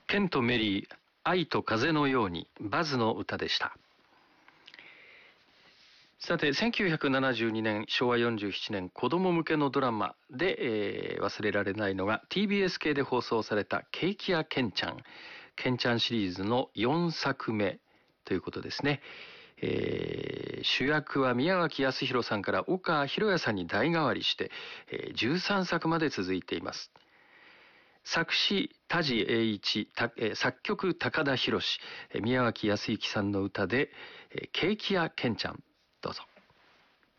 ケンとメリー、愛と風のように、バズの歌でした。さて、1972年、昭和47年、子供向けのドラマで、忘れられないのが TBS 系で放送されたケーキ屋ケンちゃん。ケンちゃんシリーズの4作目ということですね。主役は宮脇康弘さんから岡弘也さんに代替わりして、13作まで続いています。作詞田地栄一、作曲高田博、宮脇康之さんの歌で、ケーキ屋ケンちゃん、どうぞ。